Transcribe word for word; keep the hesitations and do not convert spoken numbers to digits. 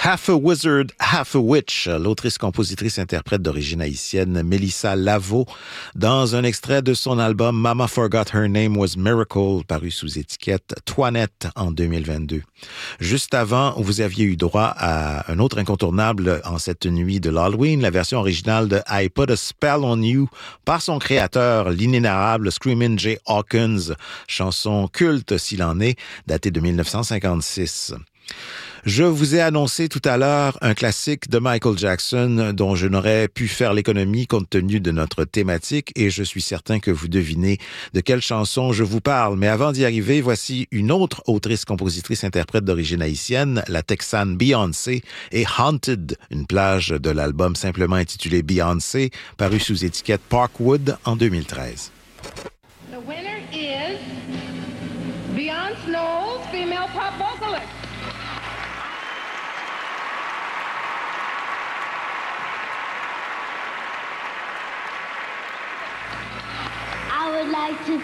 Half a Wizard, Half a Witch, l'autrice-compositrice-interprète d'origine haïtienne Mélissa Laveau, dans un extrait de son album Mama Forgot Her Name Was Miracle, paru sous étiquette Toinette en deux mille vingt-deux. Juste avant, vous aviez eu droit à un autre incontournable en cette nuit de l'Halloween, la version originale de I Put a Spell on You par son créateur, l'inénarrable Screamin' Jay Hawkins, chanson culte s'il en est, datée de dix-neuf cent cinquante-six. Je vous ai annoncé tout à l'heure un classique de Michael Jackson dont je n'aurais pu faire l'économie compte tenu de notre thématique et je suis certain que vous devinez de quelle chanson je vous parle. Mais avant d'y arriver, voici une autre autrice, compositrice, interprète d'origine haïtienne, la Texane Beyoncé et Haunted, une plage de l'album simplement intitulé Beyoncé, paru sous étiquette Parkwood en deux mille treize. The winner is Beyoncé Knowles, female pop vocalist. I would like to